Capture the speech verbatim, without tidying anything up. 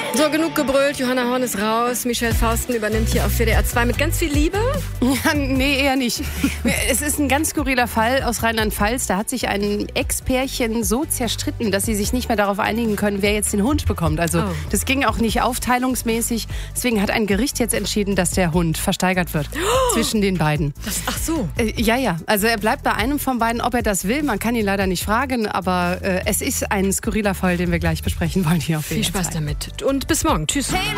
So, genug gebrüllt. Johanna Horn ist raus. Michelle Fausten übernimmt hier auf W D R zwei mit ganz viel Liebe. Ja, nee, eher nicht. Es ist ein ganz skurriler Fall aus Rheinland-Pfalz. Da hat sich ein Ex-Pärchen so zerstritten, dass sie sich nicht mehr darauf einigen können, wer jetzt den Hund bekommt. Also Oh. das ging auch nicht aufteilungsmäßig. Deswegen hat ein Gericht jetzt entschieden, dass der Hund versteigert wird Oh. zwischen den beiden. Das, ach so. Äh, ja, ja. Also er bleibt bei einem von beiden, ob er das will. Man kann ihn leider nicht fragen, aber äh, es ist ein skurriler Fall, den wir gleich besprechen wollen hier auf W D R Viel Spaß zwei. damit. Und bis morgen. Tschüss. Hey,